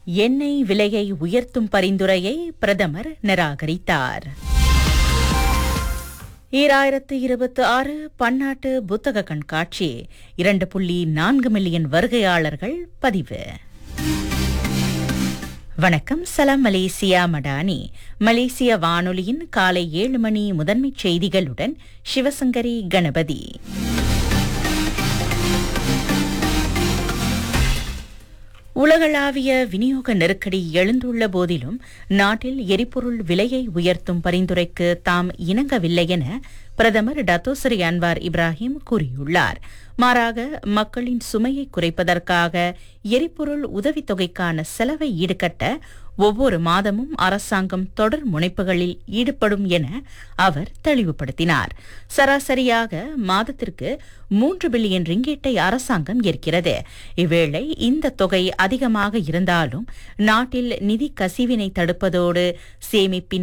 எண்ணெய் விலையை உயர்த்தும் பரிந்துரையை பிரதமர் நிராகரித்தார். 2026 பன்னாட்டு புத்தக கண்காட்சி 2.4 மில்லியன் வருகையாளர்கள் பதிவு. வணக்கம், சலாம் மலேசியா மடானி. மலேசிய வானொலியின் காலை 7 மணி முதன்மைச் செய்திகளுடன் சிவசங்கரி கணபதி. உலகளாவிய விநியோக நெருக்கடி எழுந்துள்ள போதிலும் நாட்டில் எரிபொருள் விலையை உயர்த்தும் பரிந்துரைக்கு தாம் இணங்கவில்லை என பிரதமர் டத்தோஸ்ரீ அன்வார் இப்ராஹிம் கூறியுள்ளார். மாறாக மக்களின் சுமையை குறைப்பதற்காக எரிபொருள் உதவித்தொகைக்கான செலவை ஈடுகட்ட ஒவ்வொரு மாதமும் அரசாங்கம் தொடர் முனைப்புகளில் ஈடுபடும் என அவர் தெளிவுபடுத்தினார். சராசரியாக மாதத்திற்கு 3 பில்லியன் ரிங்கேட்டை அரசாங்கம் ஏற்கிறது. இவ்வேளை இந்த தொகை அதிகமாக இருந்தாலும் நாட்டில் நிதி கசிவினை தடுப்பதோடு சேமிப்பின்